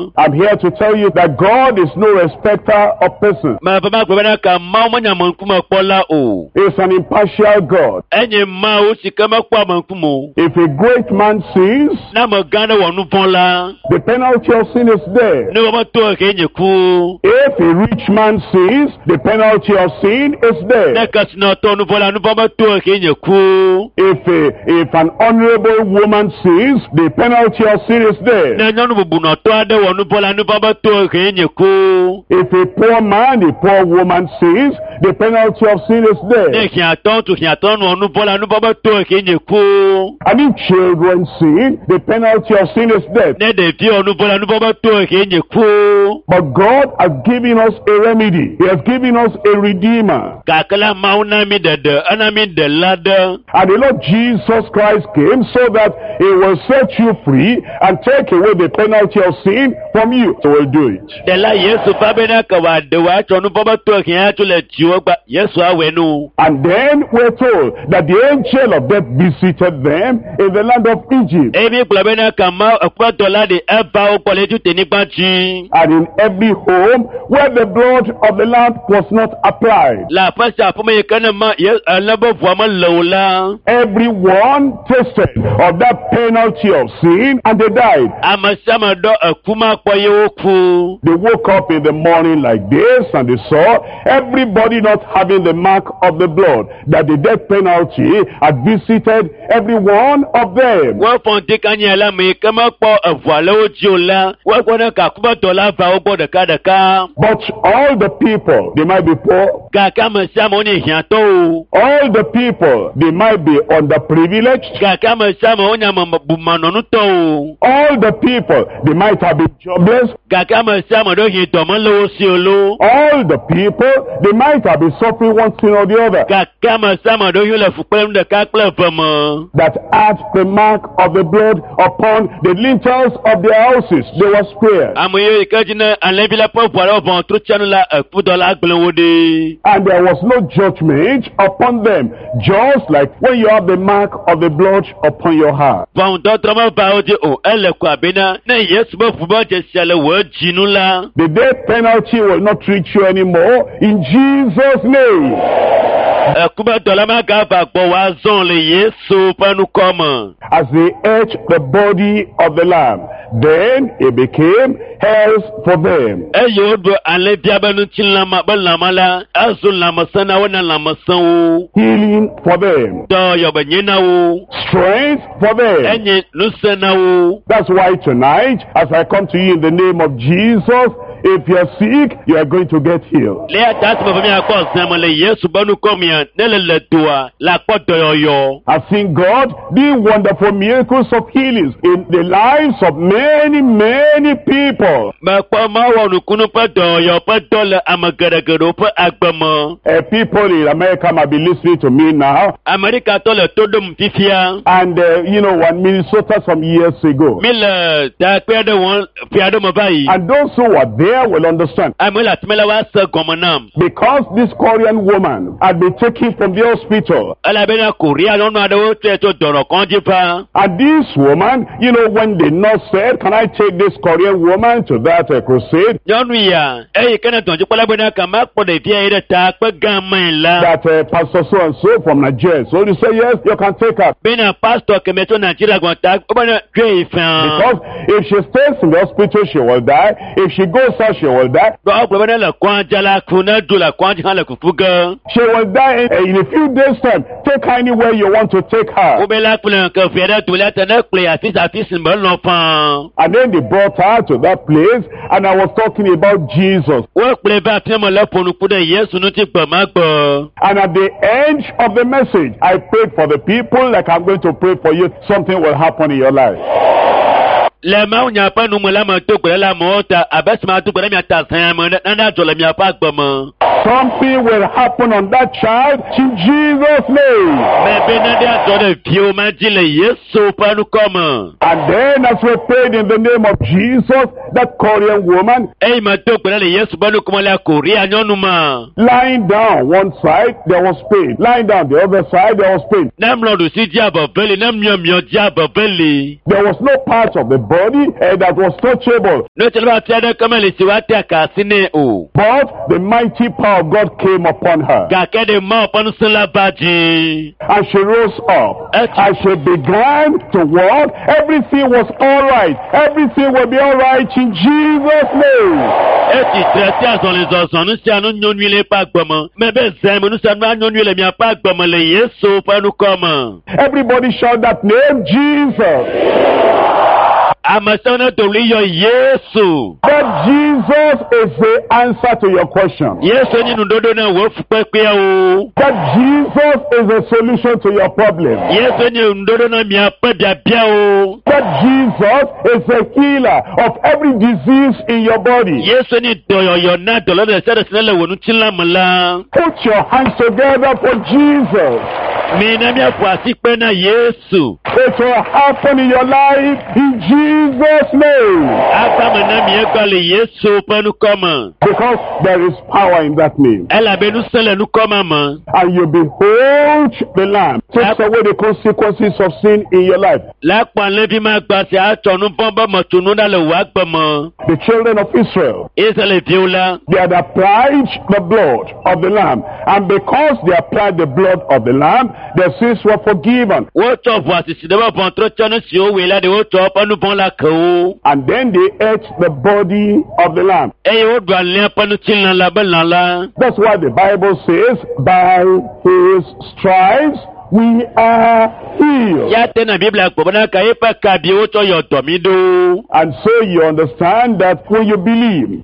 I'm here to tell you that God is no respecter of persons. He's an impartial God. If a great man sins, the penalty of sin is there. If a rich man sins, the penalty of sin is there. If an honorable woman sins, the penalty of sin is there. If a poor man, a poor woman sins, the penalty of sin is there. And if children sin, the penalty of sin is death. But God has given us a remedy. He has given us a redeemer. And the Lord Jesus Christ came so that He will set you free and take away the penalty of sin from you. So we'll do it. And then we're told that the angel of death visited them in the land of Egypt. And in every home where the blood of the lamb was not applied, everyone tasted of that penalty of sin and they died. They woke up in the morning like this and they saw everybody not having the mark of the blood, that the death penalty had visited every one of them. But all the people, they might be poor. All the people, they might be underprivileged. All the people, they might have been jobless. All the people, they might have been suffering one thing or the other. That had the mark of the blood upon the lintels of their houses, they were spared. And there was no judgment upon them, just like when you have the mark of the blood upon your heart. The death penalty will not reach you anymore in Jesus' name. As they ate the body of the lamb, then it became health for them. Healing for them. Strength for them. That's why tonight, as I come to you in the name of Jesus, if you are sick, you are going to get healed. I've seen God do wonderful miracles of healings in the lives of many, many people. People in America might be listening to me now. And one Minnesota some years ago. And those who were there will understand. Because this Korean woman had been taken from the hospital. And this woman, when the nurse said, "Can I take this Korean woman to that crusade?" That Pastor so and so from Nigeria. So they say, "Yes, you can take her." Because if she stays in the hospital, she will die. If she goes out, she will die. She will die in a few days' time. Take her anywhere you want to take her. And then they brought her to that place, and I was talking about Jesus. And at the end of the message, I prayed for the people like I'm going to pray for you. Something will happen in your life. Something will happen on that child in Jesus' name. And then as we prayed in the name of Jesus, that Korean woman lying down one side, there was pain. Lying down the other side, there was pain. There was no part of the body that was touchable. But the mighty power of God came upon her. And she rose up. As she began to walk, everything was all right. Everything will be all right in Jesus' name. Everybody shout that name, Jesus. That Jesus is the answer to your question. That Jesus is the solution to your problem. That Jesus is the healer of every disease in your body. Put your hands together for Jesus. It will happen in your life in Jesus' name. Because there is power in that name. And you behold the Lamb. Takes away the consequences of sin in your life. The children of Israel, they had applied the blood of the Lamb. And because they applied the blood of the Lamb, their sins were forgiven. And then they ate the body of the Lamb. That's why the Bible says, by His stripes we are healed. And so you understand that when you believe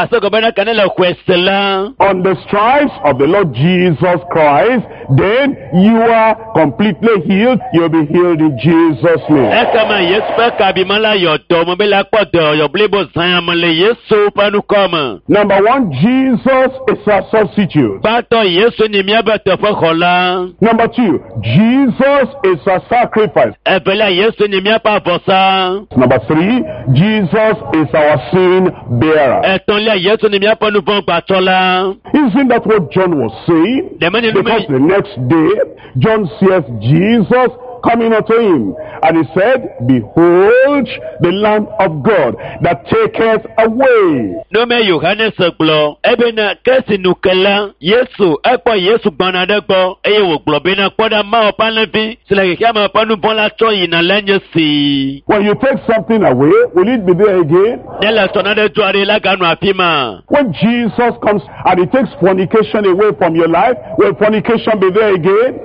on the stripes of the Lord Jesus Christ, then you are completely healed. You'll be healed in Jesus' name. Number one, Jesus is our substitute. Number two, Jesus is a sacrifice. Number three, Jesus is our sin bearer. Isn't that what John was saying? Because the next day, John sees Jesus coming unto him, and he said, behold the Lamb of God that taketh away. When you take something away, will it be there again? When Jesus comes and he takes fornication away from your life, will fornication be there again?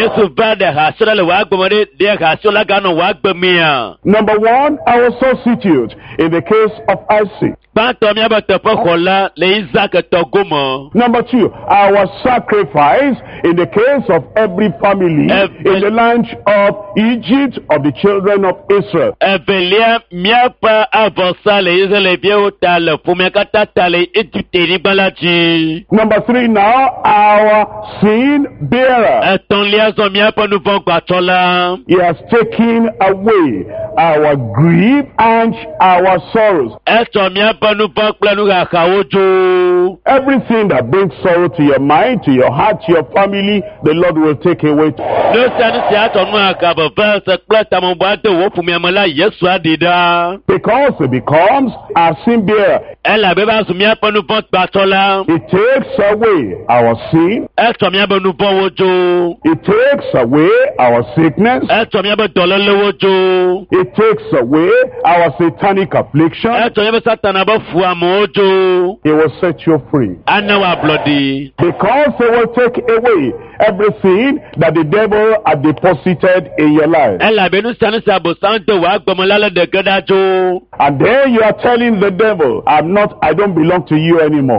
Number one, our substitute in the case of Isaac. Number two, our sacrifice in the case of every family in the land of Egypt, of the children of Israel. Number three now, our sin bearer. He has taken away our grief and our sorrows. Everything that brings sorrow to your mind, to your heart, to your family, the Lord will take away. Because he becomes our sin bearer. He takes away our sin. He takes away our sickness. It takes away our satanic affliction. He will set you free. Because he will take away everything that the devil had deposited in your life. And then you are telling the devil, I don't belong to you anymore.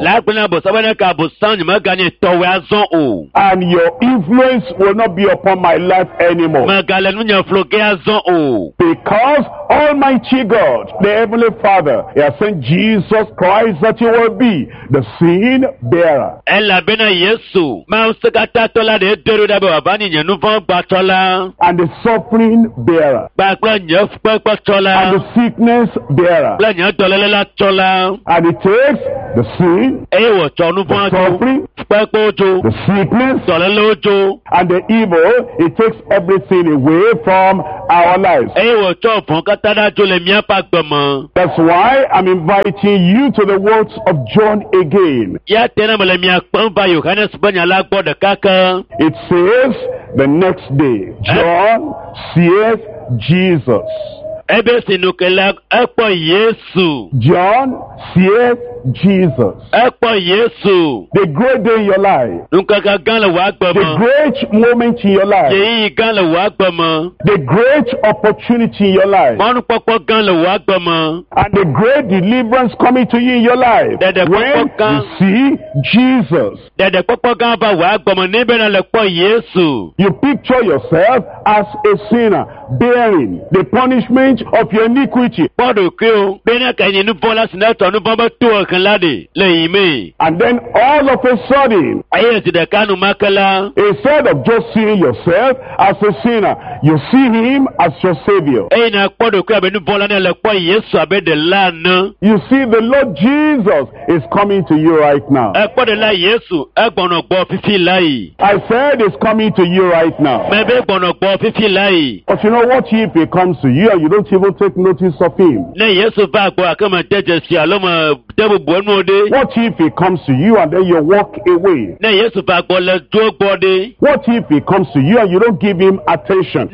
And your influence will not be upon my life anymore. Because Almighty God, the Heavenly Father, He has sent Jesus Christ that He will be the sin bearer. And the suffering bearer. And the sickness bearer. And it takes the sin, the suffering, the sickness, and the evil. It takes everything away from our lives. That's why I'm inviting you to the words of John again. It says the next day, John seeth Jesus. John seeth Jesus. The great day in your life. The great moment in your life. The great opportunity in your life. And the great deliverance coming to you in your life. When you see Jesus. You picture yourself as a sinner bearing the punishment of your iniquity. And then all of a sudden, instead of just seeing yourself as a sinner, you see Him as your Savior. You see the Lord Jesus is coming to you right now. I said He's coming to you right now. But you know what if He comes to you and you don't even take notice of Him? What if He comes to you and then you walk away? What if He comes to you and you don't give Him attention?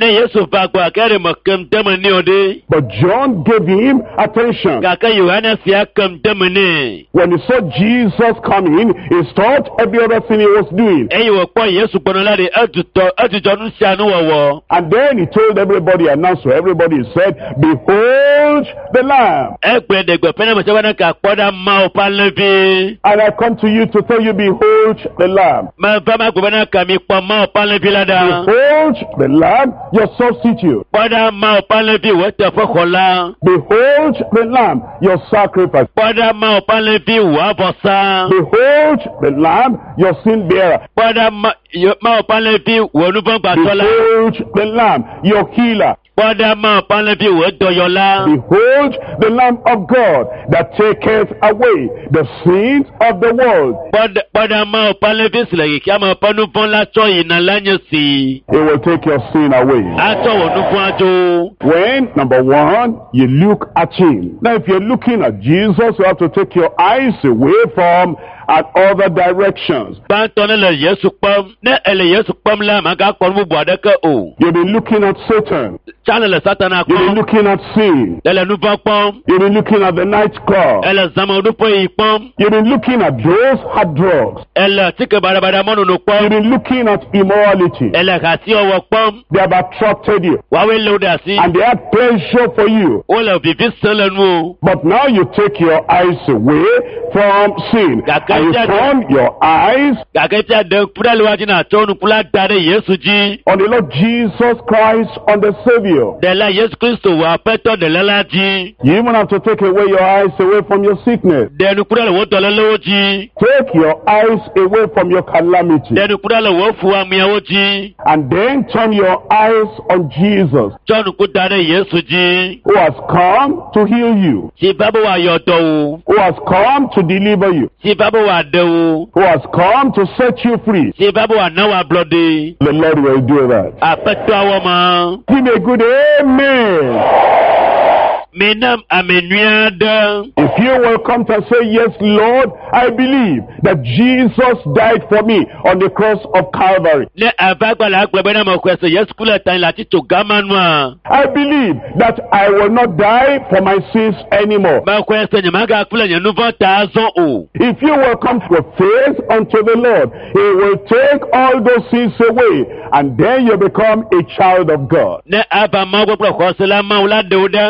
But John gave Him attention. When he saw Jesus coming, he stopped every other thing he was doing. And then he told everybody, announced to everybody, he said, behold the Lamb. And I come to you to tell you, behold the Lamb. Behold the Lamb, your substitute. Behold the Lamb, your sacrifice. Behold the Lamb, your sin bearer. Behold the Lamb, your healer. Behold the Lamb of God that taketh away the sins of the world. He will take your sin away. When, number one, you look at Him. Now if you're looking at Jesus, you have to take your eyes away from at other directions. You've been looking at Satan. You've been looking at sin. You've been looking at the nightclub. You've been looking at those hard drugs. You've been looking at immorality. They have attracted you. And they have pleasure for you. But now you take your eyes away from sin. And you turn your eyes on the Lord Jesus Christ, on the Savior. You even have to take away your eyes away from your sickness. Take your eyes away from your calamity. And then turn your eyes on Jesus, who has come to heal you, who has come to deliver you, who has come to set you free. The Lord will do that. Give me a good amen. If you will come to say, yes, Lord, I believe that Jesus died for me on the cross of Calvary. I believe that I will not die for my sins anymore. If you will come with faith unto the Lord, He will take all those sins away, and then you become a child of God.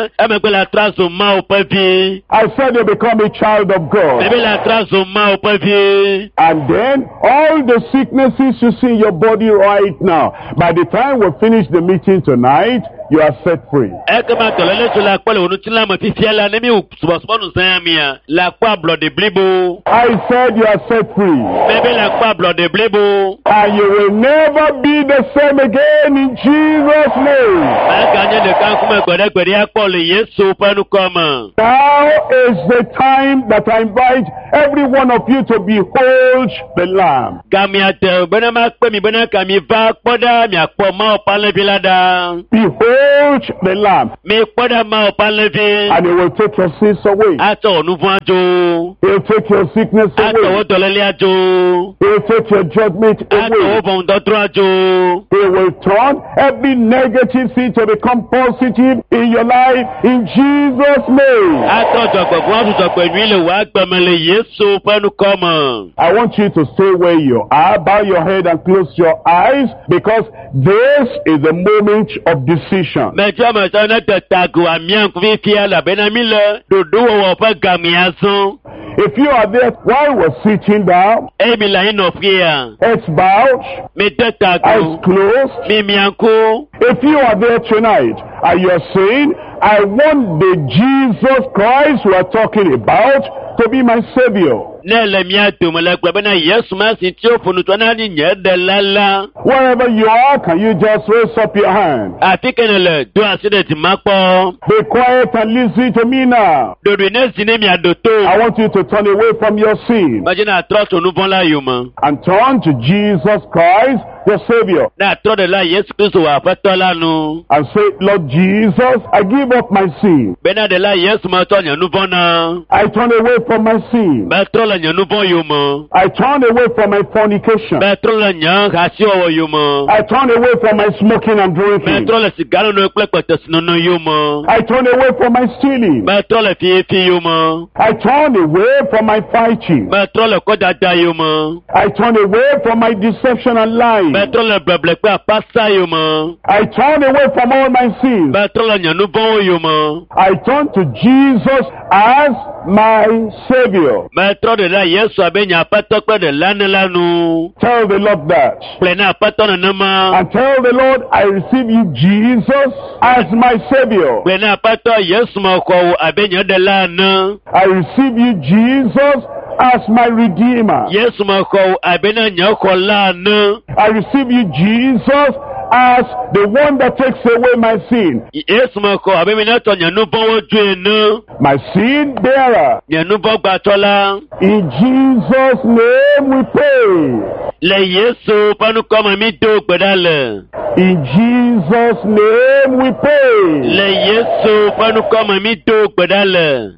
la trace au mal au papier. I said you become a child of God. Bébé la trace au mal au papier. And then all the sicknesses you see in your body right now, by the time we finish the meeting tonight, you are set free. E kama tolele to la kwa le onu tila mo fifia la nemi subo nu samia la kwa blood de blibo. I said you are set free. Bébé la kwa blood de blibo. And you will never be the same again in Jesus' name. Akanye de kan kuma gbede akpo le Yesu panu koma. Now is the time that I invite every one of you to behold the Lamb. Kamia te bena ma pe mi bena kami va poda mi akpo ma opale bilada. Behold the Lamb. Me poda ma opale bi. And he will take your sins away. Ato nu fun ajo. He will take your sickness Ato away. o tolele ajo. He will take your judgment Ato away. o bon dotro ajo. He will turn every negative thing to become positive in your life in Jesus' name. Ato jogbo fun atu jogbo ni le wa gbemele Yesu panu koma. I want you to stay where you are, bow your head and close your eyes, because this is the moment of decision. Mejo me so na tatago amian ku fifia la bena mi le dodo wo fa gamia so. If you are there while we're sitting down, Emi la ino fia. heads bowed, Me eyes tatago. closed. Mi mianko. If you are there tonight and you're saying, I want the Jesus Christ we are talking about to be my Savior. Nele mia to me la gbe bena Yesu ma sin ti o funu to na ni nye de lala. Wherever you are, can you just raise up your hand? Ati kenele do accident mapo. Be quiet and listen to me now. Dodo ne sine mi adoto. I want you to turn away from your sin Imagine trust onu bon la yo mo. and turn to Jesus Christ, your Savior, Na trust de la Yesu Kristo wa fa to la nu. and say, Lord Jesus, I give up my sin. Bena de la Yesu ma to nya nu bon na. I turn away from my sin. Ba tro la nya nu bon yo mo. I turn away from my fornication. Ba tro la nya ha si o yo mo. I turn away from my smoking and Ba drinking. tro la sigaro no plepete sino no yo mo. I turn away from my stealing. Ba tro la fi yo mo. I turn away from my fighting. Ba tro la ko dada yo mo. I turn away from my deception and lying. Ba tro la bleble pe apasa yo mo. I turn away from all my sins. Ba tro la nya nu bon yo mo. I turn to Jesus as my Savior. Ba tro de la Yesu abenya pato pe de lanu. Tell the Lord that. Plena pato na ma. And tell the Lord, I receive you, Jesus, as my Savior. Plena pato Yesu ma ko abenya de lanu. I receive you, Jesus, as my Redeemer. Yesu ma ko abena nya ko lanu. I receive you, Jesus, as the one that takes away my sin. Yesu ma ko abena to nya nu bon woju enu. My sin bearer. Nya nu bon gba to la. In Jesus' name we pray. Le Yesu panu ko ma mi do gbedale. In Jesus' name we pray. Le Yesu panu ko ma mi do gbedale.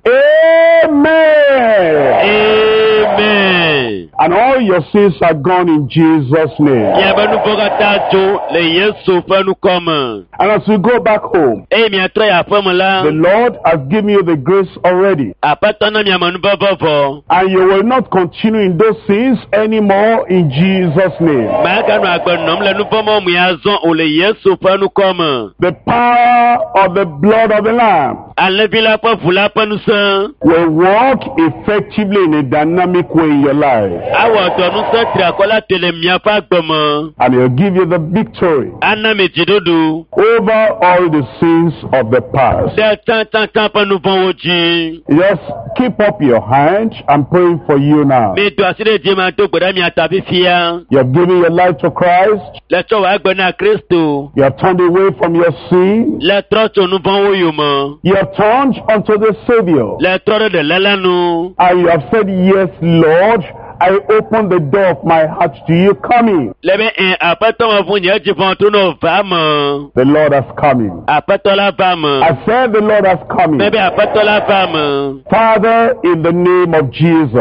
Amen. Amen. And all your sins are gone in Jesus' name. Ya banu bogata jo le Yesu panu ko ma. And as we go back home, E mi atra ya famo la. the Lord has given you the grace already. Apatana mi amanu bobo. And you will not continue in those sins anymore in Jesus' name. Ma ka no agbonom le nu bomo mu ya zon o le Yesu panu ko ma. The power of the blood of the Lamb Alevila pa fula panu san. will work effectively in a dynamic way in your life. Awo tonu se triakola tele mi afa gbomo. And he'll give you the victory Anna mi jidodo. over all the sins of the past. De tan panu bon woji. Just keep up your hand. I'm praying for you now. Mi do asire je ma to gbeda mi atafi fia. You have given your life to Christ. Le to wa gbena Kristo. You have turned away from your sin. Le tro to nu bon wo yo mo. You have turned unto the Savior. Le tro de lalanu. And you have said, yes, Lord, I open the door of my heart to you. Come in. Lebe en apato mo fun ye ji fon to no va mo. The Lord has come in. Apato la va mo. I said the Lord has come in. Bebe apato la va mo. Father, in the name of Jesus,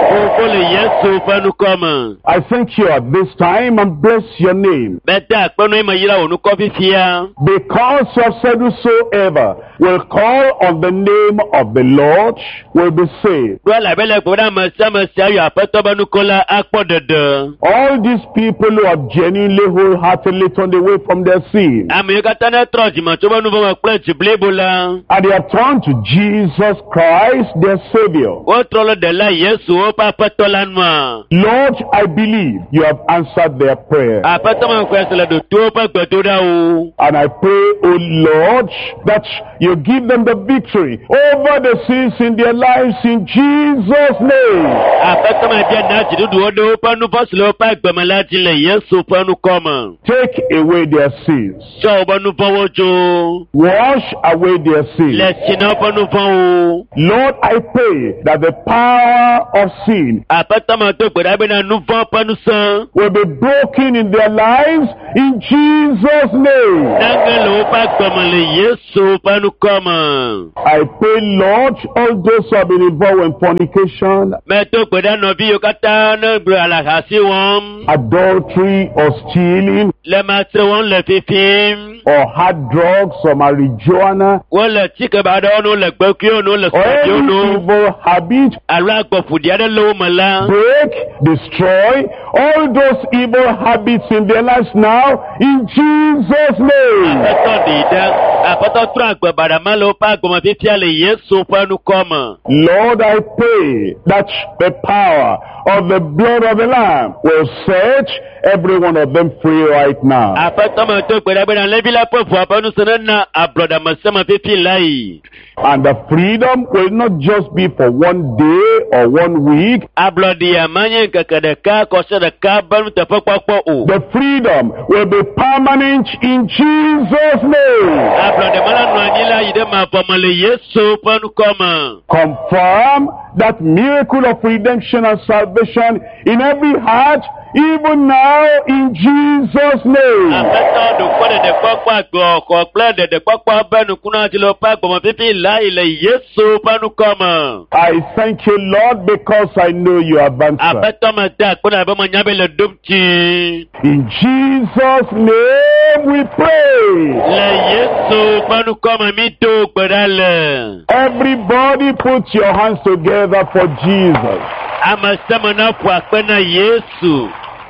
Oko le Yesu panu koma. I thank you at this time and bless your name. Beta akponu ima yira onu kofi fia. Because you have said whosoever will call on the name of the Lord will be saved. Dwala bele kpoda masa yo apeto banu kola akpo dede. All these people who have genuinely wholeheartedly turned away from their sin, Ami yo katana troji ma choba nu bama kple jiblebola. and they have turned to Jesus Christ, their Savior. O trolo de la Yesu o pa apeto lanma. Lord, I believe you have answered their prayer. Apeto ma kwesele do to pa gbedoda o. And I pray, O Lord, that you give them the victory over the sins in their lives in Jesus' name. Apeto ma dia na jidudu odo pa nu paslo pa gbemala jile Yesu panu koma. Take away their sins. So banu bawojo. Wash away their sins. Le china panu bawo. Lord, I pray that the power of sin Apeto ma to gbeda be na nu va panu san. will be broken in their lives in Jesus' name. Nangelo pa gbemale Yesu panu koma. I pray, Lord, all those who have been involved in fornication, Me to gbeda no bi yo kata na bro ala hasi won. adultery, or stealing, Le matre won le fifim. or hard drugs, or marijuana, Won le tike ba do no le gbekio no le or sokio any no. evil habit, Ara gbofudia de lo mala. break, destroy all those evil habits in their lives now in Jesus' name. Apeto dida. Apeto tra gbebada malo pa goma fifia le Yesu panu koma. Lord, I pray that the power of the blood of the Lamb will set every one of them free right now. Apeto ma to gbeda be na lebi la pofu apanu sana abroda masama fifi lai. And the freedom will not just be for one day or 1 week. Ablodi amanye kakadeka kosadeka banu tepakpakpo o. The freedom will be permanent in Jesus' name. Ablodi mala nwanyila ide ma pomale Yesu panu koma. Confirm that miracle of redemption and salvation in every heart, even now in Jesus' name. Apeto do kwade de kwakwa go ko ple de kwakwa banu kuna jilo pa goma fifi lai le Yesu panu koma. I thank you, Lord, because I know you have answered. Apeto ma da kuna be ma nyabe le dumchi. In Jesus' name we pray. Le Yesu panu koma mi do gbedale. Everybody put your hands together for Jesus. Amasema na po akpena Yesu.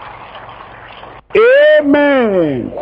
Amen.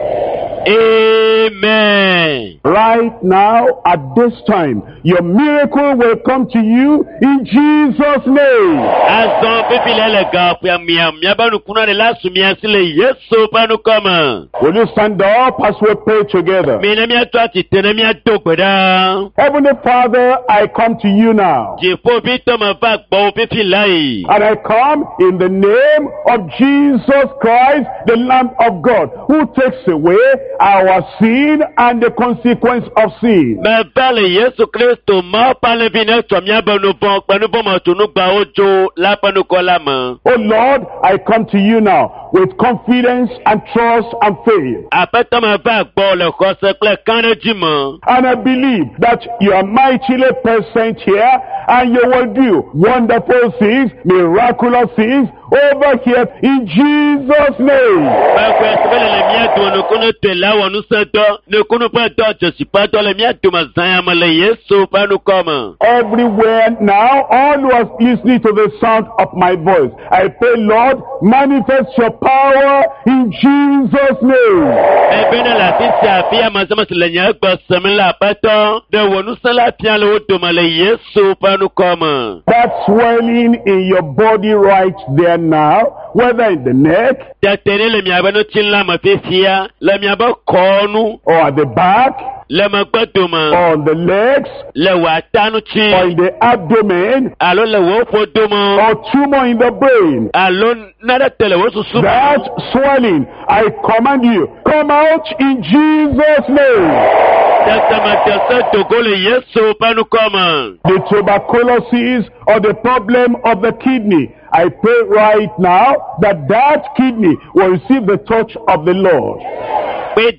Amen. Right now, at this time, your miracle will come to you in Jesus' name. Azon pipi lele gapu ya miya banu kuna de la sumia sile Yesu panu koma. Will you stand up as we pray together? Mina miya tuati tene miya tokweda. Heavenly Father, I come to you now. Jifo pito mafak bo pipi lai. And I come in the name of Jesus Christ, the Lamb of God, who takes away our sin and the consequence of sin. Me bale Yesu Kristo ma pale vine chomia banu bon panu bon matunu gba ojo la panu kola ma. Oh Lord, I come to you now with confidence and trust and faith. Apeta ma va gbo le kose kle kaneji mo. And I believe that you are mightily present here and you will do wonderful things, miraculous things over here in Jesus' name. Bakwe sebele le miatu nukuno tela wanu seto nukuno pa dojo sipato le miatu mazaya male Yesu panu koma. Everywhere now, all who are listening to the sound of my voice, I pray, Lord, manifest your power in Jesus' name. Ebene la fisi afia mazama silenya kwa semela pato de wanu sala pian le wodo male Yesu panu koma. That swelling in your body right there now, whether in the neck Tatene le miabano chila mafisia le miaba konu or at the back le magbadoma or on the legs le watanu chi or in the abdomen alo le wofodomo or tumor in the brain. alo nada tele wosusu. That swelling, I command you, come out in Jesus' name. Tata matasa togole Yesu panu koma. The tuberculosis or the problem of the kidney, I pray right now that kidney will receive the touch of the Lord. And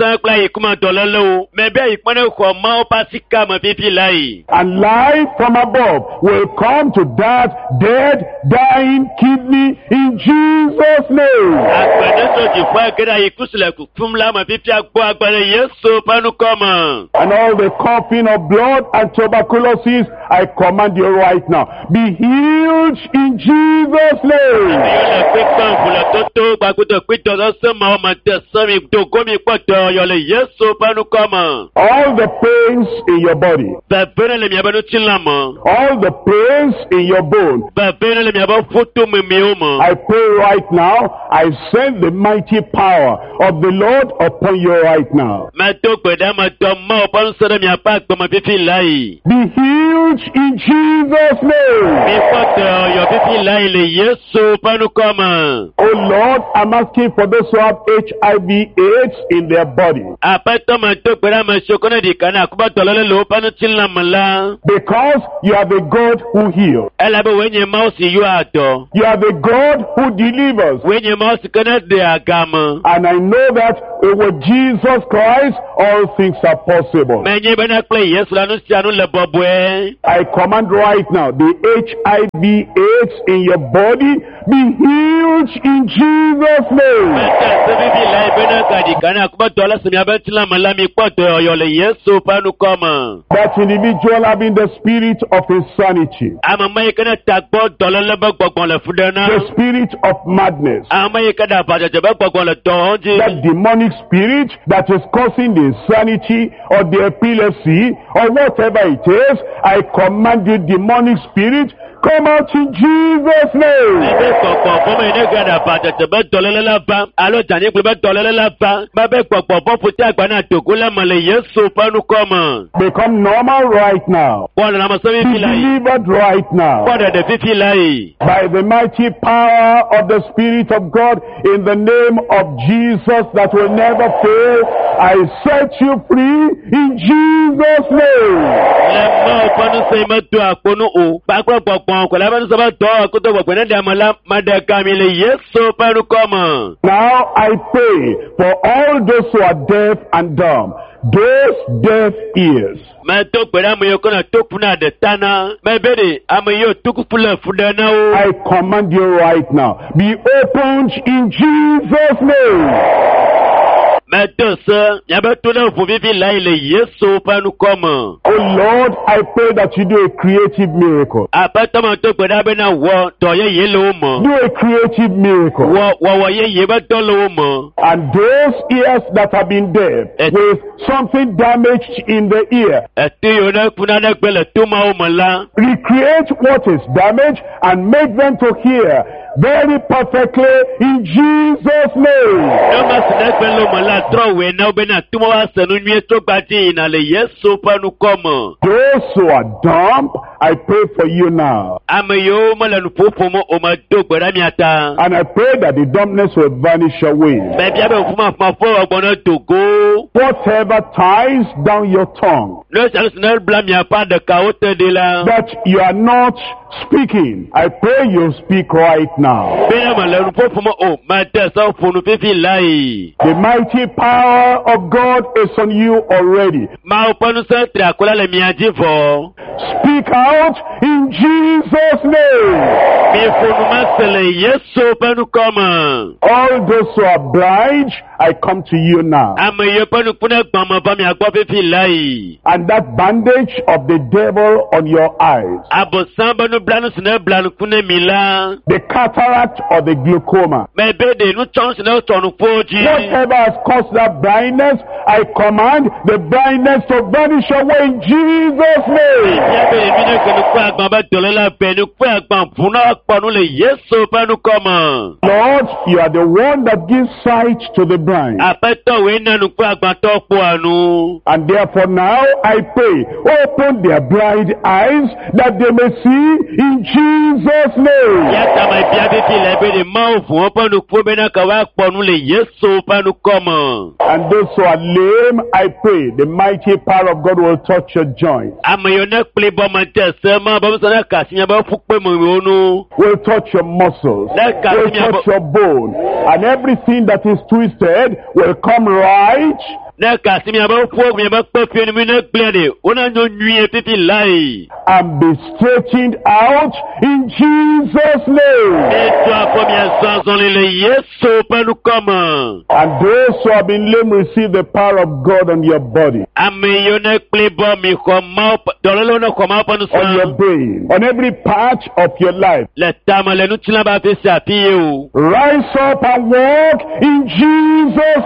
life from above will come to that dead, dying kidney in Jesus' name. And all the coughing of blood and tuberculosis, I command you right now, be healed in Jesus' name. All the pains in your body, all the pains in your bone, I pray right now, I send the mighty power of the Lord upon you right now. Be healed in Jesus' name. Oh Lord, I'm asking for those who have HIV/AIDS in their body. Because you are the God who heals. You are the God who delivers. And I know that with Jesus Christ, all things are possible. I command right now, the HIV/AIDS in your body be healed in Jesus' name. That individual having the spirit of insanity, the spirit of madness, that demonic spirit that is causing the insanity or the epilepsy or whatever it is, I command you, demonic spirit, come out in Jesus' name. Become normal right now. Be delivered right now. By the mighty power of the Spirit of God, in the name of Jesus that will never fail, I set you free in Jesus' name. Now I pray for all those who are deaf and dumb, those deaf ears. I command you right now, be opened in Jesus' name. Oh Lord, I pray that you do a creative miracle. Do a creative miracle. And those ears that have been deaf with something damaged in the ear, recreate what is damaged and make them to hear very perfectly in Jesus' name. Those who are dumb, I pray for you now. And I pray that the dumbness will vanish away. Whatever ties down your tongue, that you are not speaking, I pray you speak right now. The mighty power of God is on you already. Speak out in Jesus' name. All those who are blind, I come to you now. And that bandage of the devil on your eyes, the cataract or the glaucoma, whatever has caused that blindness, I command the blindness to vanish away in Jesus' name. ponu le Yesu panu koma. Lord, you are the one that gives sight to the blind. Apeto we nanu pe agbato po anu. And therefore now I pray, open their blind eyes that they may see in Jesus' name. Yata mai biabiti lebe de mau fun panu po be na ka wa ponu le Yesu panu koma. And those who are lame, I pray, the mighty power of God will touch your joints. Amayona ple bo mante sema ba sana kasinya ba fukpe mo onu. Will touch your muscles, will touch your bone, and everything that is twisted will come right. Na kasimia ba fo mi ba pe fi ni mi na glede ona nyo nwie titi lai and be straightened out in Jesus' name. Eto apo mi asanson le Yesu panu koma. And those who have been lame receive the power of God on your body, Amayona ple bo mi koma dololo na koma panu on your brain, on every part of your life. Le tamale nu tila ba fi sapi o. Rise up and walk in Jesus'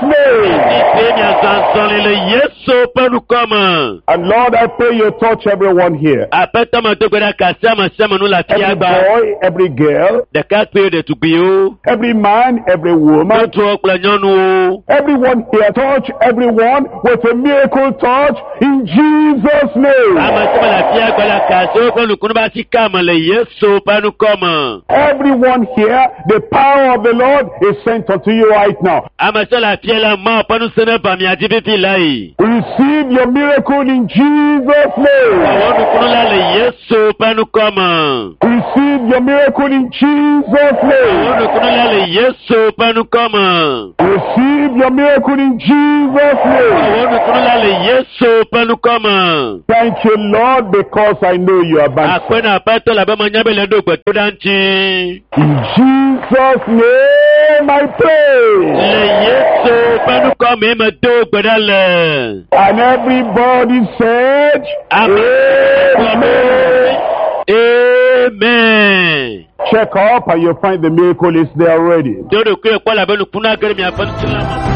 name. Yesu panu koma. And Lord, I pray you touch everyone here. Apeta ma to gora kasama sama nu la Every tiaba. boy, every girl, De ka pe de tu bio. every man, every woman, To okla nyonu. everyone here, touch everyone with a miracle touch in Jesus' name. Ama sama la tiaba la kaso panu kunu ba sikama le Yesu panu koma. Everyone here, the power of the Lord is sent unto you right now. Ama sala piela ma panu sene pa mi atibiti lai. Receive your miracle in Jesus' name. Awonu kunu la le Yesu panu koma. Receive your miracle in Jesus' name. Awonu kunu la le Yesu panu koma. Receive your miracle in Jesus' name. Awonu kunu la le Yesu panu koma. Thank you, Lord, because I know you are back. Akwena apato la ba manyabe le do gbe to danchi. In Jesus' name I pray. Le Yesu panu koma me do gbe dale. And everybody said, Amen. Amen. Check up and you'll find the miracle is there already. Dodo kwe kwa la benu kuna gere mi afanu tilama.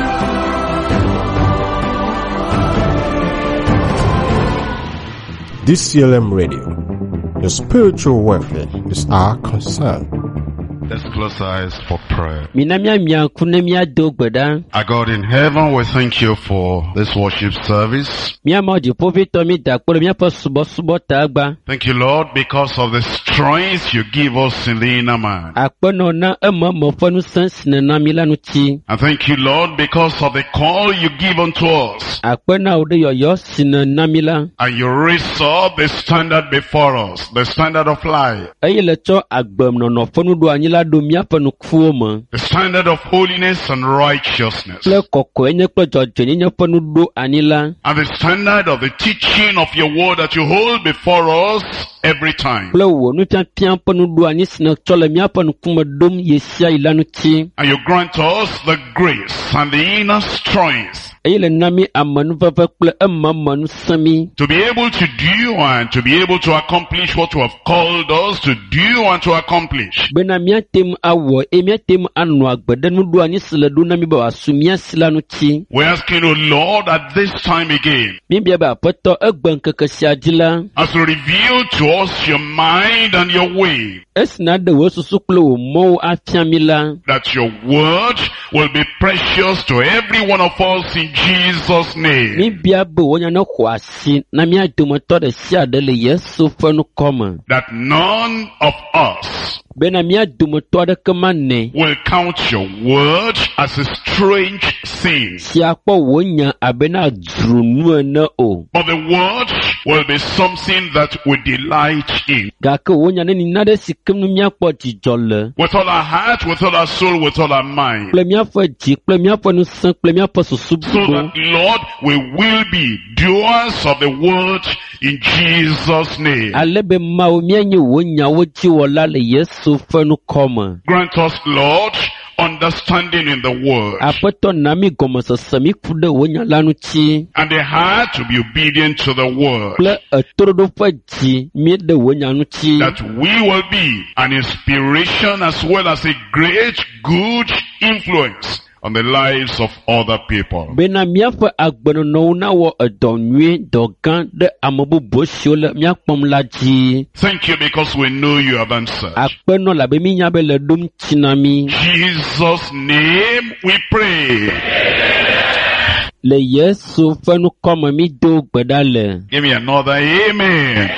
DCLM Radio. The spiritual welfare is our concern. Let's close our eyes for prayer. Minamia mia kunemia do gbeda. Our God in heaven, we thank you for this worship service. Mia mo di povito mi da kpolo mia po subo tagba. Thank you, Lord, because of the strength you give us in the inner man. Akpono na mo fonu sensine na milanu ti. And thank you, Lord, because of the call you give unto us. Akpona ode yoyo sine na mila. And you raise up the standard before us, the standard of life. Eye le cho agbem no fonu do anyila do mia fonu kuo mo. The standard of holiness and righteousness. Le koko enye kpo jojo ni nye fonu do anila. And the standard of the teaching of your word that you hold before us every time. Le wo nu pian fonu do ani sine cho le mia fonu kuma dom yesia ilanu ti. And you grant us the grace and the inner strength Eye le nami amanu veve kple manu sami. to be able to do and to be able to accomplish what you have called us to do and to accomplish. Bena mia tem awo mia tem anu agbede nu do ani sile do na mi ba asumia silanu ti. We're asking, O Lord, at this time again, Mi bia ba poto egben keke siadila. as you reveal to us your mind and your way, Esna de wo susu kple wo mo afiamila. that your word will be precious to every one of us in Jesus' name. Mi bia be wonya na kwasi na mi adumoto de sia de le Yesu fenu koma. That none of us Bena mi adumoto de kemane. will count your word as a strange thing. Sia kpo wonya abena drunu na o. But the word will be something that we delight in. Ga ke wonya ne ni na de sikem nu mi akpo jijole. With all our heart, with all our soul, with all our mind. Ple mi afo ji, ple mi afo nu san, ple mi afo susu So that, Lord, we will be doers of the word in Jesus' name. Alebe ma o mi anyi wonya wo ji wola le Yesu fenu koma. Grant us, Lord, understanding in the word. Apoto na mi gomo sami kude wonya lanu ti. And the heart to be obedient to the word. Ple etoro do fa ji mi de wonya nu ti. That we will be an inspiration as well as a great good influence on the lives of other people. Bena miaƒe agbenɔnɔwo na wɔ edɔ nyui dɔ gã ɖe ame bubu siwo le miakpɔm la dzi. Thank you because we know you have answered. Akpenɔ la be minya be le ɖom tsi na mi. Jesus' name we pray. Le Yesu ƒe nukɔme mi do gbe ɖa le. Give me another amen.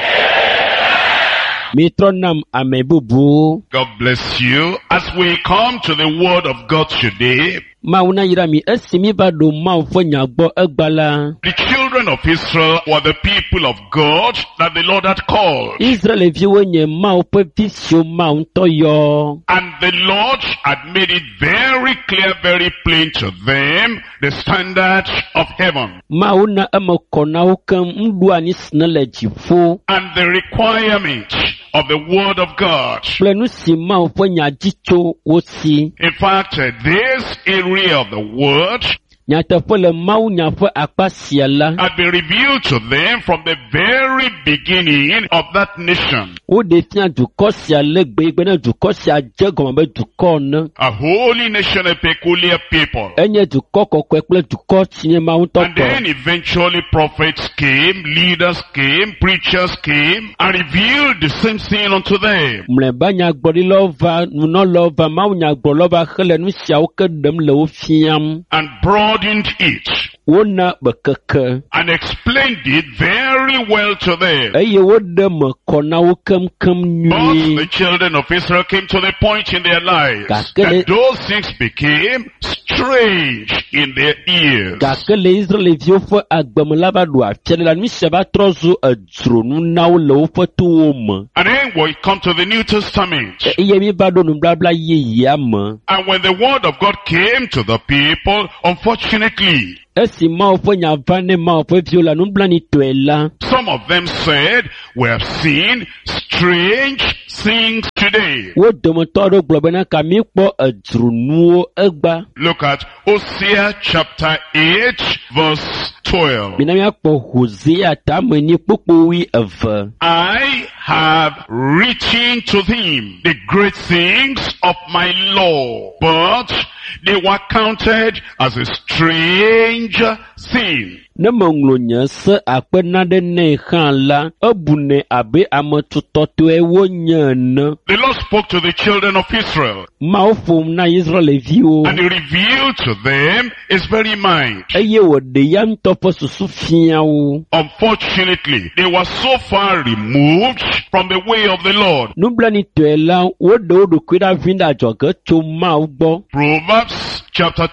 Mi trɔ nam ame bubu. God bless you. As we come to the word of God today, Mawu na yira mi esi mi va ɖo Mawu ƒe nya gbɔ egba la. the children of Israel were the people of God that the Lord had called. Israelviwo nye Mawu ƒe vi siwo Mawu ŋutɔ yɔ. And the Lord had made it very clear, very plain to them, the standard of heaven. Mawu na eme kɔ na wo keŋ nuɖua ni si ne le dziƒo. And the requirement of the word of God. Kple nu si Mawu ƒe nya dzi tso wo si. In fact, this area of the word Nyateƒe le Mawu nya ƒe akpa sia la. had been revealed to them from the very beginning of that nation. Wo ɖe fia dukɔ sia legbe be ne dukɔ sia dze gɔme be dukɔ ne. A holy nation, a peculiar people. Enye dukɔ kɔkɔe kple dukɔ si nye Mawu ŋutɔ And then eventually prophets came, leaders came, preachers came, and revealed the same thing unto them. Mlɔeba nyagblɔɖilawo va, nunɔlawo va, Mawu nyagblɔlawo va hele nu siawo ke ɖem le wo fiam. And broadened it. Wona bekeke. And explained it very well to them. Eye woɖe me kɔ na wo kemkem But nyuie. the children of Israel came to the point in their lives Gake that those things became strange in their ears. Gake le Israelviwo ƒe agbeme la va ɖo afia ɖe la nu sia va trɔ zu edzronu na wo le woƒe towo me. And then we come to the New Testament. Eye mi va ɖo nubabla yeyea me. And when the word of God came to the people, unfortunately, Esi Mawu ƒe nya va ne Mawu ƒe viwo la nublanitɔe la. some of them said, we have seen strange things today. Wo dometɔ aɖewo gblɔ bena ka mi kpɔ edzronuwo egba. Look at Hosea chapter 8 verse 12. Mina miakpɔ Hosea tameni kpokpowi eve. I have written to him the great things of my law, but they were counted as a strange thing. Ne meŋlɔ nye se akpe naɖe nɛ hã la, ebune abe ame tutɔtɔe wonye ene. The Lord spoke to the children of Israel, Mawu ƒom na Israelviwo. and he revealed to them his very mind. Eye wòɖe ya ŋutɔ ƒe susu fia wo. Unfortunately, they were so far removed from the way of the Lord. Nublanitɔe la, woɖe wo ɖokui ɖa ʋĩ ɖe adzɔge tso Mawu gbɔ. Proverbs chapter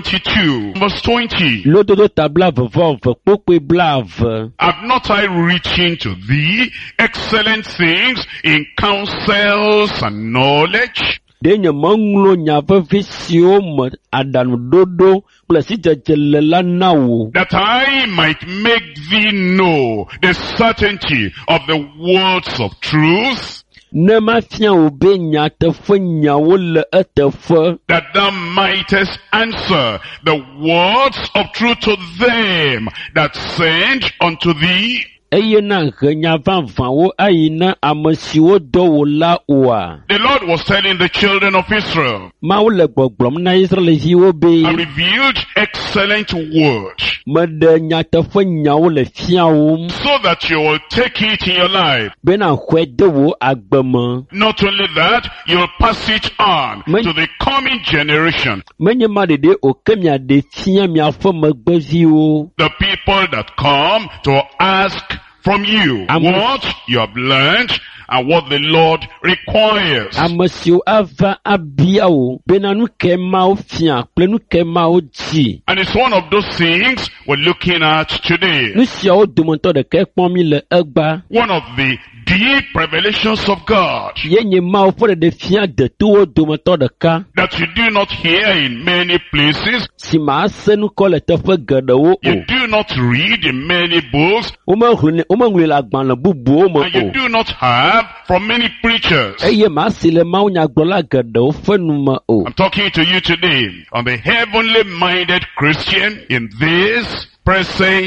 22 verse 20. Lododo tabla vevɔ eve kpokpoe blave. Have not I written to thee excellent things in counsels and knowledge? Ɖe nye meŋlɔ nya vevi siwo me aɖaŋuɖoɖo kple sidzedze le la na wo. That I might make thee know the certainty of the words of truth, Ne mafia wo be nyateƒe nyawo le eteƒe. that thou mightest answer the words of truth to them that send unto thee. Eye na he nya vavãwo ayi na ame siwo dɔ wo la oa. The Lord was telling the children of Israel, Mawu le gbɔgblɔm na Israelviwo I be. revealed excellent words, Meɖe nyateƒe nyawo le fia wo. so that you will take it in your life. Bena hoe de wo agbe me. Not only that, you'll pass it on to the coming generation. Menye ma ɖeɖe o ke miaɖe fia miaƒe megbeviwo. The people that come to ask from you what you have learned and what the Lord requires. Ame siwo ava abia wo bena nu ke mawo fia kple nu ke mawo dzi. And it's one of those things we're looking at today. Nu siawo dometɔ ɖeke kpɔm mi le egba. One of the deep revelations of God Ye nye Mawu ƒe ɖeɖe fia detowo dometɔ ɖeka. that you do not hear in many places, Si ma ase nu kɔ le teƒe geɖewo you o. do not read in many books, Womeŋlɔe le agbalẽ bubuwo and me you o. do not have from many preachers. Eye ma si le Mawu nyagblɔla geɖewo ƒe nu me o. I'm talking to you today on the heavenly minded Christian in this present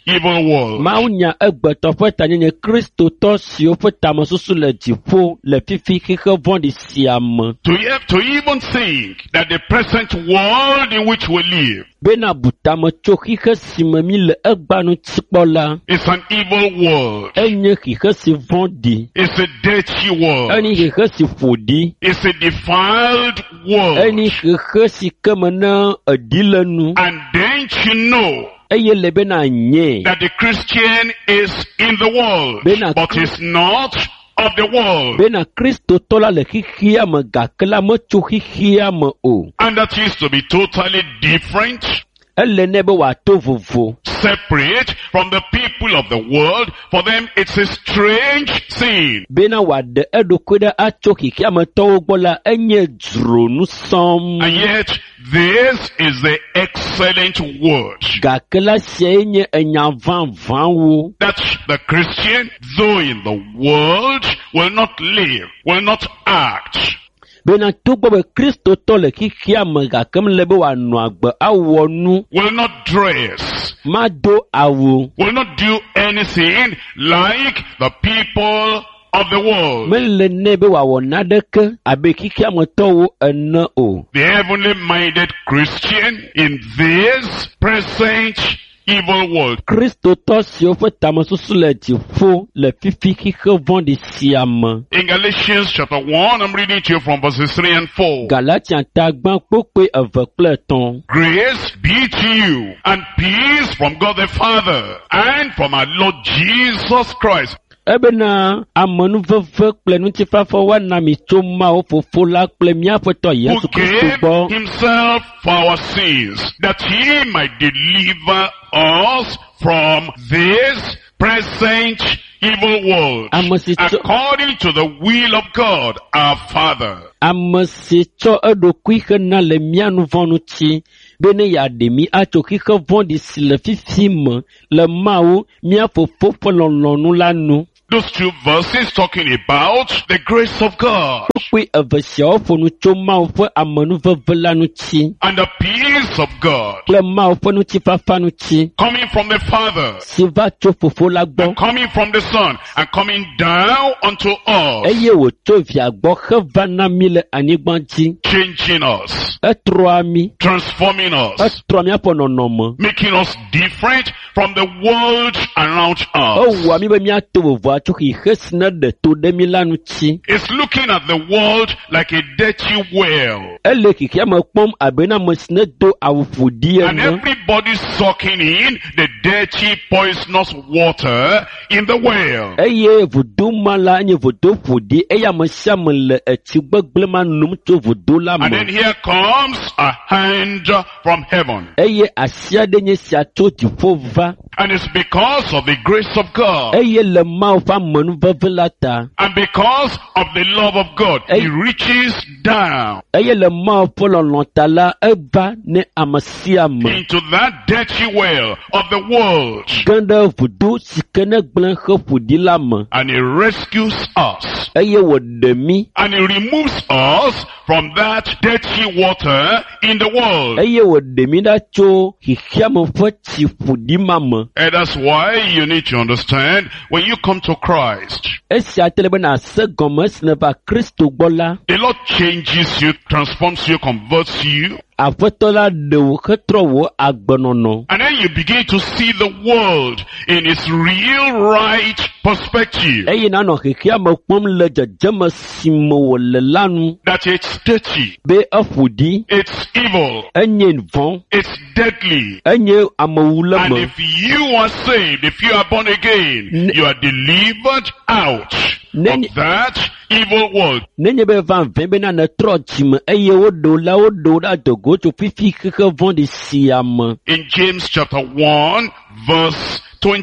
evil world. Maunya egbeto ƒe tanyenye kristotɔ siwo ƒe tamesusu le dziƒo le fifi xixe vɔ̃ɖi sia me. To even think that the present world in which we live Bena butame tso xixe si me mi le egbanu tsikpɔ la. is an evil world. Enye xixe si vɔ̃ɖi. It's a dirty world. Eni xixe si ƒoɖi. It's a defiled world. Eni xixe si ke me ne eɖi le nu. And don't you know Eye le bena nye. that the Christian is in the world, Bena but is not of the world. Bena kristotɔ la le xixia me gake la metso xixia me o. And that is to be totally different, Ele ne be wòato vovo. separate from the people of the world. For them, it's a strange thing. Bena wòaɖe eɖokui ɖe atso xixia me tɔwo gbɔ la enye dzronu sɔm. And yet, this is the excellent word Gake la siae nye enya vãvãwo. that the Christian, though in the world, will not live, will not act. Bena togbɔ be kristotɔ le xixia me gake mele be wòanɔ agbe awɔ nu. Will not dress, Mado awu. will not do anything like the people of the world. Mele ne be wòawɔ naɖeke abe xixia me tɔwo ene o. The heavenly minded Christian in this present evil world. Kristotɔ siwo ƒe tamesusu le dziƒo le fifi xixe vɔ̃ɖi sia me. In Galatians chapter 1, I'm reading to you from verses 3 and 4. Galatia tagbã kpokpe eve kple etɔ̃. Grace be to you and peace from God the Father and from our Lord Jesus Christ. Ebena amenuveve kple ŋutifafa woana mi tso Mawu Fofo la kple míaƒe Tɔ Who Yesu Kristo gave gbɔ. himself for our sins, that he might deliver us from this present evil world, according to the will of God our Father. Ame si tsɔ eɖokui hena le mía nu vɔ̃ ŋuti, be ne yeaɖe mi atso xixe vɔ̃ɖi si le fifi me le Mawu mía Fofo ƒe lɔlɔ̃nu la nu. Those two verses talking about the grace of God Kpokpe eve siawo ƒo nu tso Mawu ƒe amenuveve la ŋuti and the peace of God kple Mawu ƒe ŋutifafa ŋuti coming from the Father, si va tso Fofo la gbɔ. coming from the Son, and coming down unto us, Eye wòtso Via gbɔ heva na mi le anyigba dzi. changing us, Etrɔa mi. transforming us, Etrɔ míaƒe nɔnɔme. making us different from the world around us. Ewɔa mi be míato vovoa tso xixe si ne ɖe to ɖe mi la ŋuti. It's looking at the world like a dirty well, Ele xixia me kpɔm abe na ame si ne do awu ƒoɖi and ene. everybody sucking in the dirty, poisonous water in the well. Eye vudo ma la nye vudo ƒoɖi eye ame sia ame le etsi gbegblẽ ma nom tso vudo la And then me. here comes a hand from heaven. Eye asi aɖe nye sia tso dziƒo va. And it's because of the grace of God Eye le Mawu ƒe amenuveve la ta. and because of the love of God, He reaches down Eye le Mawu ƒe lɔlɔ̃ ta la eva ne ame sia ame. into that dirty well of the world, Ge ɖe vudo si ke ne gblẽ xe ƒoɖi la me. and He rescues us, Eye wòɖe mi. and He removes us from that dirty water in the world. Eye wòɖe mi ɖa tso xixia me ƒe tsi ƒoɖi ma me. And that's why you need to understand, when you come to Christ, Esia te le be nàse gɔme esi ne va Kristo gbɔ la. the Lord changes you, transforms you, converts you, Aƒetɔ la ɖe wò hetrɔ wò agbenɔnɔ. and then you begin to see the world in its real right perspective. Eye nanɔ xexea me kpɔm le dzedzeme si me wòle la nu. That it's dirty, Be eƒoɖi. it's evil, Enye vɔ̃. it's deadly. Enye amewule And me. if you are saved, if you are born again, you are delivered out of that evil world. Nenye be va vẽ bena ne trɔ dzime eye woɖo la woɖo ɖe adogo tso fifi xixe vɔ̃ɖi sia me. In James chapter 1, verse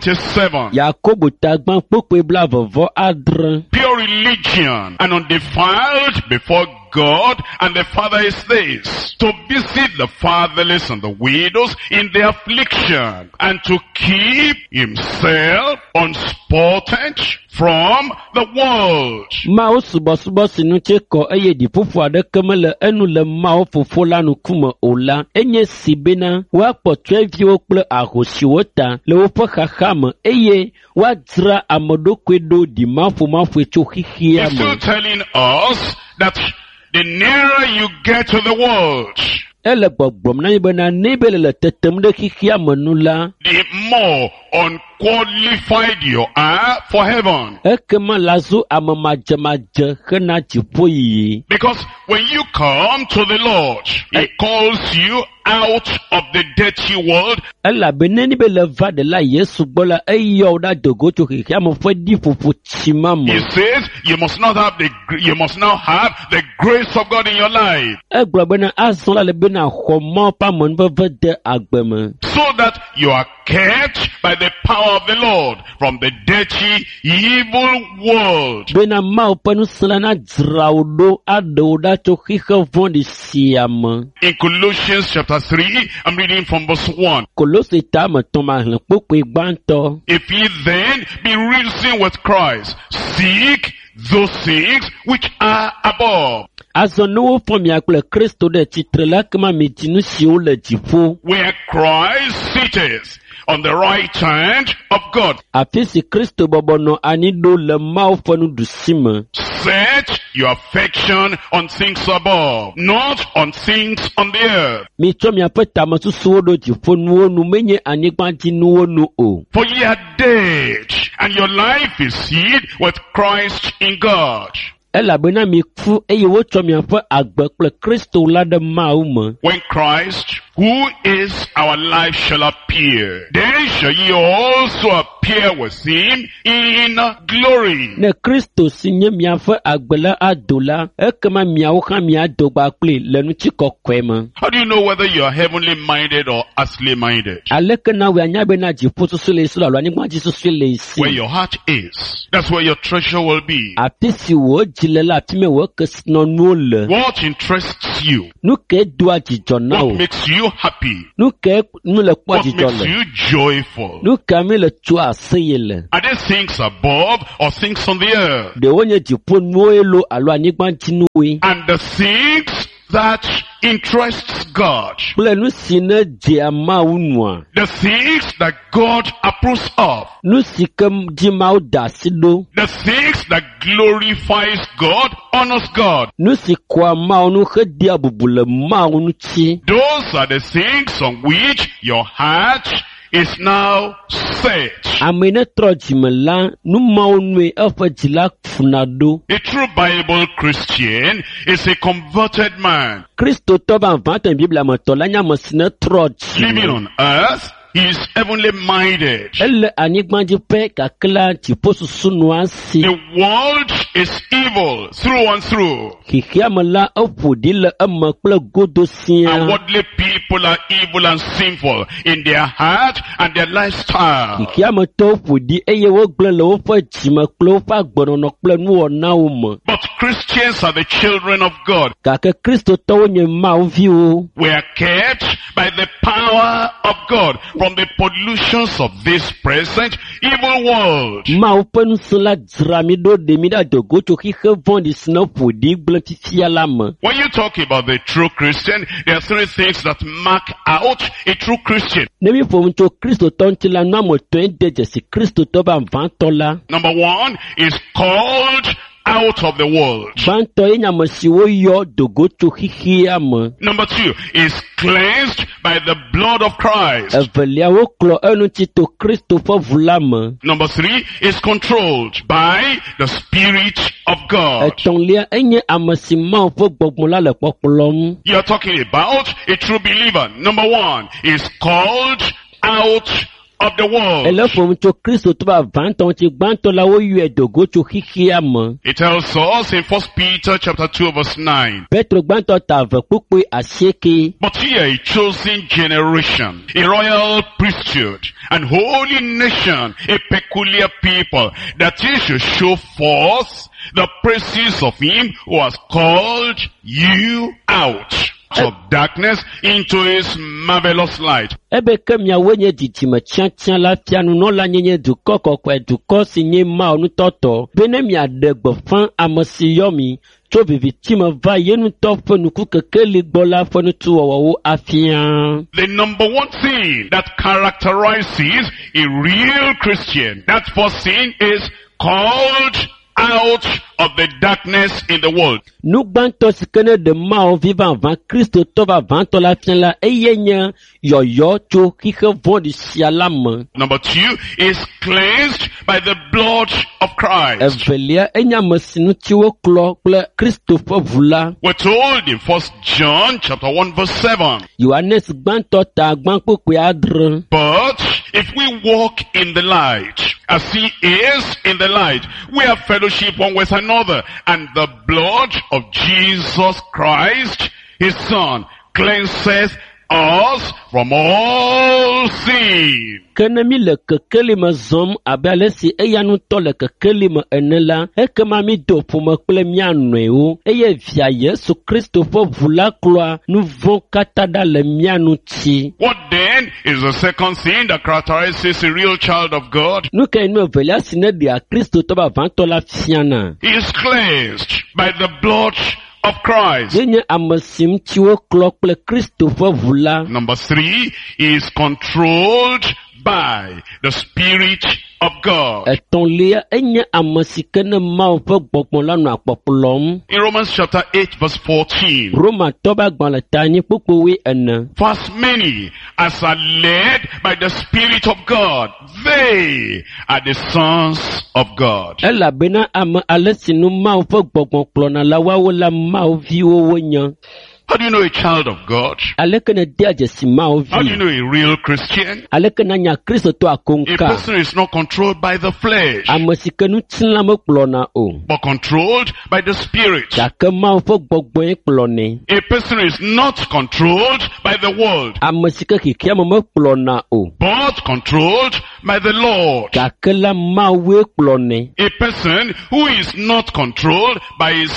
27. Yakobo tagbã kpokpe blavevɔ adre. Pure religion and undefiled before God and the Father is this: to visit the fatherless and the widows in their affliction, and to keep himself unspotted from the world. Mao subo sinu che ko eye di fufu adeke me le enu le mao fofo la nu kume ola enye sibena wa potreviwo kple ahosiwo ta le woƒe xaxame eye wa dzra amedokwe do di mafu tso xixia He's still me. telling us that the nearer you get to the world, Ele gbɔgblɔm na mi bena ne be le tetem ɖe xixia me nu la, the more unqualified you are for heaven. ekema la zo ame madzemadze hena dziƒo yiyi. Because when you come to the Lord, He calls you out of the dirty world. Elabena ne be le va de la Yesu gbɔ la eyɔ wo ɖa dogo tso xixia me ƒe ɖiƒoƒo tsima He me. says you must now have the grace of God in your life, Egblɔ bena azɔ la le bena xɔ mɔ ƒe amenuveve de agbe me. so that you are kept by the power of the Lord from the dirty, evil world. Bena Mawu ƒe ŋusẽ na dzra wo ɖo aɖe wo ɖa tso xixe vɔ̃ɖi sia me. In Colossians chapter 3, I'm reading from verse 1. Kolose ta me tɔ ma hlẽ kpokpoe gbãtɔ. If ye then be risen with Christ, seek those things which are above, Azɔ ne wofɔ mia kple Kristo ɖe tsitre la kema mi di nu siwo le dziƒo. where Christ sitteth on the right hand of God. Afi si Kristo bɔbɔ nɔ anyi ɖo le Mawu ƒe nuɖusime. Set your affection on things above, not on things on the earth. Mitsɔ miaƒe tamesusuwo ɖo dziƒonuwo nu menye anyigbadzinuwo nu o. For ye are dead, and your life is hid with Christ in God. Elabena mi ku eye wotsɔ miaƒe agbe kple Kristo la ɖe Mawu me. When Christ, who is our life, shall appear, then shall ye also appear with him in glory. Ne Kristo si nye miaƒe agbe la ado la, ekema miawo hã miado gba kplii le ŋutikɔkɔe me. How do you know whether you are heavenly minded or earthly minded? Aleke na wo anya bena dziƒo susu le esi alo anyigbadzisu susu le esi. Where your heart is, that's where your treasure will be. Afi si wo dzi le la, afi me wo kesinɔnuwo le. What interests you? Nu ke doa dzidzɔ na What wo? makes you happy? Nu ke nu le kpɔ What dzidzɔ makes le? you joyful? Nu ka mi le tso aseye le? Are there things above or things on the earth? Ɖewo nye dziƒonuwoe lo alo anyigbadzinuwoe. And the things that interests God, Kple nu si ne dzea Mawu nua. the things that God approves of, Nu si ke dzi Mawu da asi ɖo. the things that glorifies God, honors God. Nu si kɔa Mawu nu hedia bubu le Mawu ŋuti. Those are the things on which your heart is now set. Ame ne trɔ dzime la, nu Mawu nue eƒe dzi la ƒuna ɖo. A true Bible Christian is a converted man. Kristotɔ be avãtɔ Biblia me tɔ la nye ame si ne trɔ Living dzime. on earth, he is heavenly minded. Ele anyigbadziƒe gake la dziƒo susu nu asi. The world is evil through and through. Xixia me la eƒo ɖi le eme kple godo And sia. worldly people are evil and sinful in their heart and their lifestyle. Xixia me tɔwo ƒo ɖi eye wogblẽ le woƒe dzime kple woƒe agbenɔnɔ kple nuwɔnawo me. But Christians are the children of God. Gake Kristotɔwo nye Mawu viwo. We are kept by the power of God from the pollutions of this present evil world. Mawu ƒe ŋusẽ la dzra mi ɖo ɖe mi ɖe adogo tso xixe vɔ̃ɖi si ne ƒo ɖi gblẽ fifia la me. When you talk about the true Christian, there are three things that mark out a true Christian. Ne mi ƒom tso Kristotɔ ŋuti la, nu ame etɔ̃e de dzesi Kristotɔ be avãtɔ la. Number one is called out of the world. Gbãtɔ ye nye ame si woyɔ dogo tso xixia me. Number two is cleansed by the blood of Christ. Evelia wokplɔ eŋuti to Kristo ƒe ʋu la me. Number three is controlled by the Spirit of God. Etɔ̃lia enye ame si Mawu ƒe gbɔgbɔ la le kpɔkplɔm. You are talking about a true believer. Number one is called out of the world. Ele ƒom tso Kristotɔ be avãtɔ ŋuti. Gbãtɔ la woyɔe dogo tso xixia me. It tells us in 1 Peter chapter 2 verse 9. Petro gbãtɔ ta ave kpokpoe asieke. But ye are a chosen generation, a royal priesthood, and holy nation, a peculiar people, that ye should show forth the praises of him who has called you out of darkness into his marvelous light. Ebe ke miawo nye didime tiatia la fianu no la nyenye dukɔ kɔkɔe dukɔ si nye ma onutɔtɔ bene miaɖe gbefã ame si yɔ mi tso vivitime va yenutɔ ƒe nuku kekeli gbɔ la ƒe nutuwɔwɔwo afia. The number one thing that characterizes a real Christian, that first thing is called out of the darkness in the world. Nugbãtɔ si ke ne ɖe Mawu vivãvã Kristo tɔ vavãtɔ la fia la eye nye yɔyɔ tso xixe vɔ̃ɖi sia la me. Number two is cleansed by the blood of Christ. Evelia enye ame si ŋuti woklɔ kple Kristo ƒe ʋu la. We're told in 1 John chapter 1 verse 7. Yohanes gbãtɔ ta gbã kpekpe adre. But if we walk in the light, as he is in the light, we have fellowship one with another, and the blood of Jesus Christ, his Son, cleanseth us from all sin. Kene mi le kekeli me zɔm abe ale si eya ŋutɔ le kekeli me ene la, ekema mi do ƒome kple mia nɔewo, eye via Yesu Kristo ƒe ʋu la klɔa nu vɔ̃ katã ɖa le mia ŋuti. What then is the second thing that characterizes a real child of God? Nu ke nu evelia si ne ɖea Kristo tɔ vavãtɔ la fiana. He is cleansed by the blood of Christ. Ye nye ame si ŋuti woklɔ kple Kristo ƒe ʋu la. Number three is controlled by the Spirit of God. Etɔ̃lia enye ame si ke ne Mawu ƒe gbɔgbɔ la nɔ akpɔkplɔm. In Romans chapter 8 verse 14. Romatɔ ƒe agbalẽ ta nyi kpokpowoe ene. For as many as are led by the Spirit of God, they are the sons of God. Elabena ame ale si nu Mawu ƒe gbɔgbɔ kplɔna la woawo la Mawu viwo wonye. How do you know a child of God? Aleke ne dea dzesi Mawu How do you vi? know a real Christian? Aleke ne nya Kristo to A akonka? person is not controlled by the flesh, Ame si ke ŋutilã mekplɔna o. but controlled by the Spirit. Gake Mawu ƒe gbɔgbɔe kplɔnɛ. A person is not controlled by the world, Ame si ke xexea me mekplɔna o. but controlled by the Lord. Gake la Mawue kplɔnɛ. A person who is not controlled by his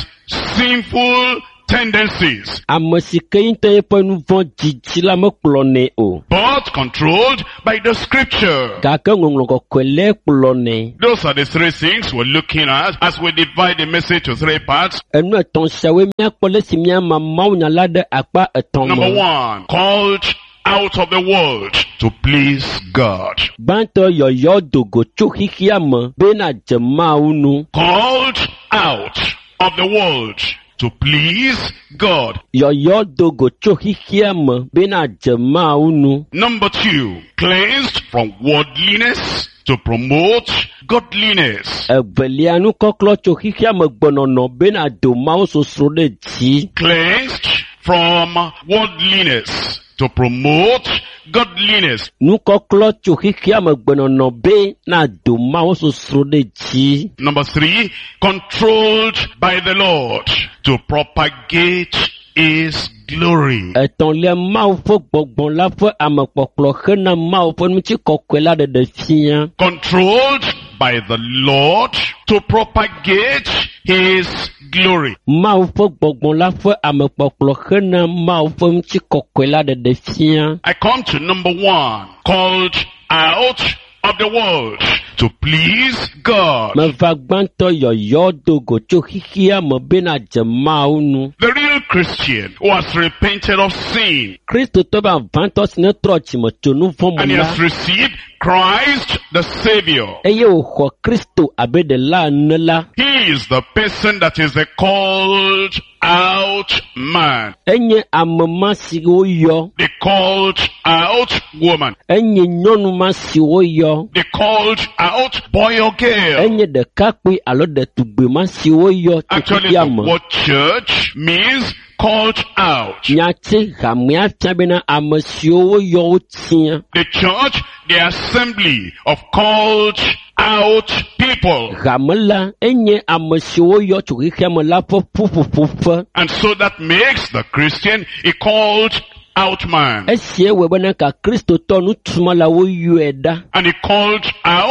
sinful tendencies, Ame si ke ŋutɔ yeƒe nu vɔ̃ dzidzi la mekplɔnɛ o. but controlled by the Scripture. Gake ŋɔŋlɔ kɔkɔe lɛ kplɔnɛ. Those are the three things we're looking at as we divide the message to three parts. Enu etɔ̃ siawoe míakpɔ le si míama mawunya la ɖe akpa etɔ̃ Number me. one, called out of the world to please God. Gbãtɔ yɔyɔ dogo tso xixia me bena dze Mawu nu. Called out of the world to please God. Yɔyɔ dogo tso xixia me bena dze Mawu nu. Number two, cleansed from worldliness to promote godliness. Evelia nukɔklɔ tso xixia me gbenɔnɔ bena do Mawu sosro ɖe dzi. Cleansed from worldliness to promote godliness. Nukɔklɔ tso xixia me gbenɔnɔ bena do Mawu sosro ɖe dzi. Number three, controlled by the Lord to propagate his glory. Etɔ̃lia Mawu ƒe gbɔgbɔ la ƒe amekpɔkplɔ hena Mawu ƒe ŋutikɔkɔe la ɖeɖe fia. Controlled by the Lord to propagate his glory. Mawu ƒe gbɔgbɔ la ƒe amekpɔkplɔ hena Mawu ƒe ŋutikɔkɔe la ɖeɖe fia. I come to number one, called out of the world to please God. Meva gbãtɔ yɔyɔ dogo tso xixia me bena dze Mawu nu. The real Christian who has repented of sin Kristo tɔ be avãtɔ si ne trɔ dzime tso nu vɔ̃ and me he la. has received Christ the Savior. Eye wòxɔ Kristo abe ɖela ene la. He is the person that is the called out man, Enye ame ma si woyɔ. the called out woman, Enye nyɔnu ma si woyɔ. the called out boy or girl. Enye ɖekakpui alo ɖetugbi ma si woyɔ tso Actually, xixia the me. word church means called out. Miatse hamea fia bena ame siwo woyɔ wo tia. The church, the assembly of called out people. Hame la enye ame siwo woyɔ tso xixia me la ƒe ƒuƒoƒoƒe. And so that makes the Christian a called out man. Esie wɔ bena ka kristotɔ nutuma la woyɔe ɖa. And a called out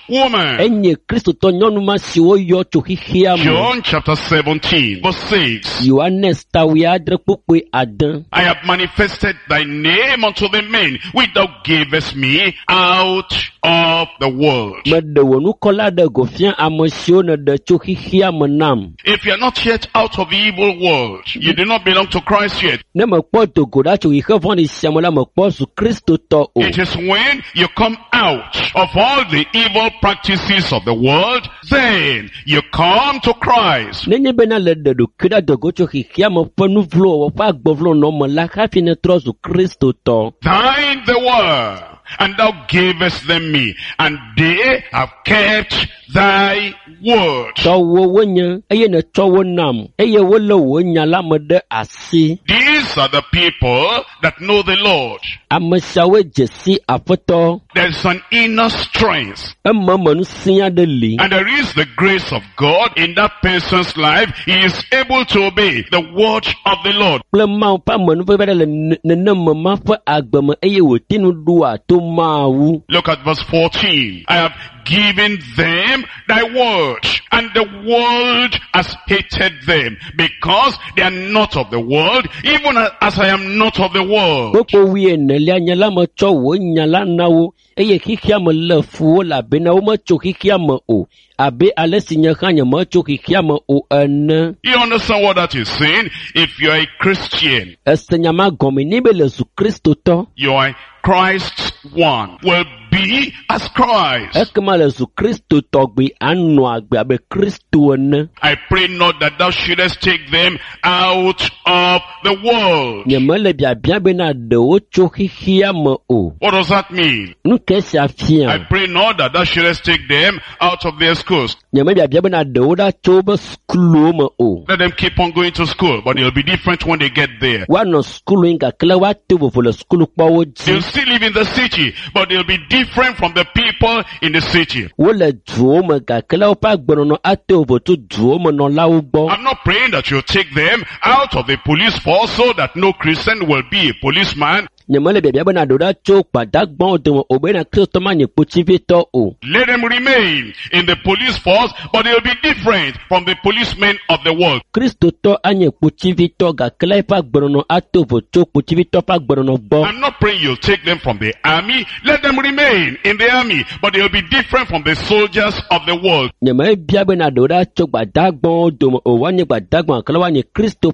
woman. Enye Kristo to nyɔnu ma si woyɔ tso xixia me. John chapter 17 verse 6. Yohanes tawi adre kpokpe ade. I have manifested thy name unto the men which thou gavest me out of the world. Me de wo nukola de gofia ame siwo ne de tso xixia me nam. If you are not yet out of the evil world, you do not belong to Christ yet. Ne me kpɔ dogo da tso xixe vɔ̃ɖi sia me la me kpɔ su Kristo tɔ o. It is when you come out of all the evil practices of the world, then you come to Christ. Nenye bena le de ɖokui ɖa dogo tso xixia me ƒe nu vlo wɔƒe agbe vlo nɔ me la hafi ne trɔ zu Kristo tɔ. Thine the word, and thou gavest them me, and they have kept thy word. Tɔwo wonye eye ne tsɔ wo nam eye wole wo nya la me ɖe asi. These are the people that know the Lord. Ame siawoe dze si Aƒetɔ. There's an inner strength, Ememe nu si aɖe li. and there is the grace of God in that person's life. He is able to obey the word of the Lord. Kple Mawu ƒe amenuveve ɖe le neneme ma ƒe agbe me eye wòte nu ɖoa to Mawu. Look at verse 14. I have given them thy word, and the world has hated them, because they are not of the world, even as I am not of the world. Kpokpo wi enelia nye la me tsɔ wo nya la na wo eye xixia me le fu wo elabena wometso xixia me o abe ale si nye hã nye metso xixia me o ene. You understand what that is saying? If you are a Christian, Ese nya ma gɔme ni be le zu Kristo tɔ. you are Christ's one. Will be as Christ. Ekema le zu Kristo tɔgbi anɔ agbe abe Kristo ene. I pray not that thou shouldest take them out of the world. Nye mele biabia bena ɖewo tso xixia me o. What does that mean? Nu ke sia I fia. pray not that thou shouldest take them out of their schools. Nye me biabia bena ɖewo ɖa tso wobe skuluwo me o. Let them keep on going to school, but it'll be different when they get there. Woanɔ skulu yi gake le woate vovo le sukulukpɔwo They'll dzi. still live in the city, but they'll be different from the people in the city. Wole duwo me gake le woƒe agbenɔnɔ ate vovo tso duwo me nɔlawo gbɔ. I'm not praying that you'll take them out of the police force so that no Christian will be a policeman. Nye mele biabia bena ɖewo ɖa tso gbadagbãwo dome o bena Kristo ma nye kpotsivitɔ o. Let them remain in the police force, but they'll be different from the policemen of the world. Kristotɔ anye kpotsivitɔ gake le eƒe agbenɔnɔ ato vo tso kpotsivitɔ ƒe agbenɔnɔ gbɔ. I'm not praying you'll take them from the army. Let them remain in the army, but they'll be different from the soldiers of the world. Nye me bia bena ɖewo ɖa tso gbadagbãwo dome o woanye gbadagbã gake le woanye Kristo